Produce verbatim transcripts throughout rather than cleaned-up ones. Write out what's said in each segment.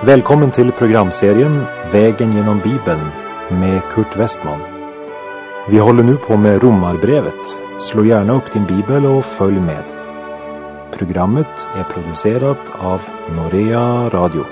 Välkommen till programserien Vägen genom Bibeln med Kurt Westman. Vi håller nu på med Romarbrevet. Slå gärna upp din bibel och följ med. Programmet är producerat av Norea Radio.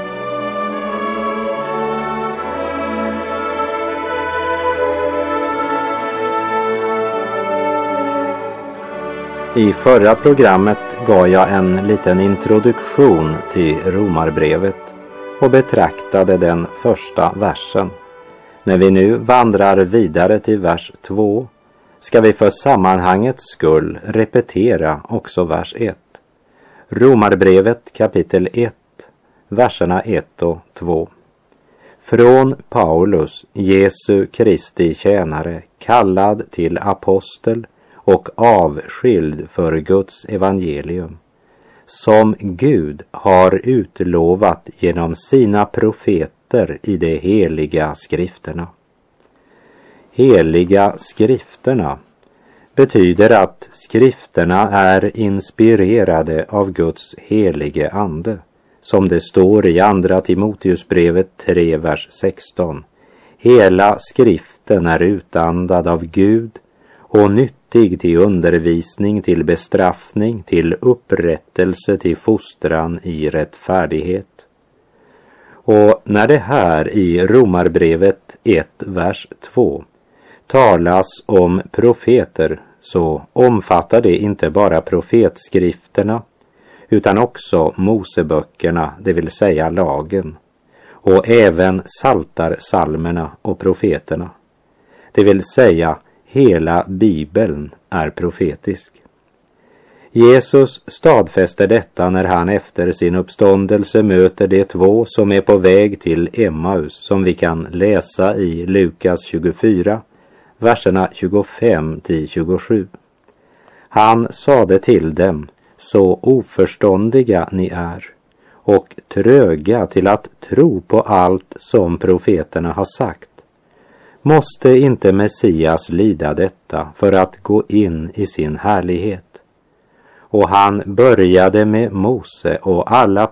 I förra programmet gav jag en liten introduktion till Romarbrevet och betraktade den första versen. När vi nu vandrar vidare till vers två ska vi för sammanhangets skull repetera också vers ett. Romarbrevet kapitel ett, verserna ett och två. Från Paulus, Jesu Kristi tjänare, kallad till apostel och avskild för Guds evangelium, som Gud har utlovat genom sina profeter i de heliga skrifterna. Heliga skrifterna betyder att skrifterna är inspirerade av Guds helige ande, som det står i andra Timoteusbrevet tre, vers sexton. Hela skriften är utandad av Gud och nyttig till undervisning, till bestraffning, till upprättelse, till fostran i rättfärdighet. Och när det här i Romarbrevet ett, vers två talas om profeter, så omfattar det inte bara profetskrifterna utan också Moseböckerna, det vill säga lagen, och även saltarsalmerna och profeterna. Det vill säga hela Bibeln är profetisk. Jesus stadfäster detta när han efter sin uppståndelse möter de två som är på väg till Emmaus, som vi kan läsa i Lukas tjugofyra, verserna tjugofem till tjugosju. Han sade till dem: så oförståndiga ni är och tröga till att tro på allt som profeterna har sagt. Måste inte Messias lida detta för att gå in i sin härlighet? Och han började med Mose och alla